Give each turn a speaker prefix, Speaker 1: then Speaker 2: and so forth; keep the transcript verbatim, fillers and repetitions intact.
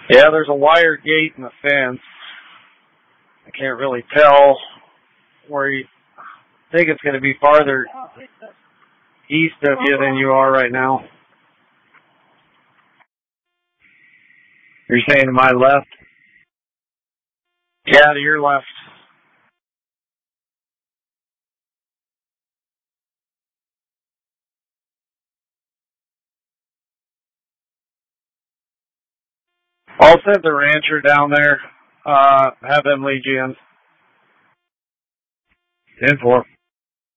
Speaker 1: Yeah, there's a wire gate in the fence. I can't really tell where you I think it's going to be farther east of you than you are right now. You're saying to my left? Yeah, to your left. I'll send the rancher down there. Uh, have them lead you in. ten four.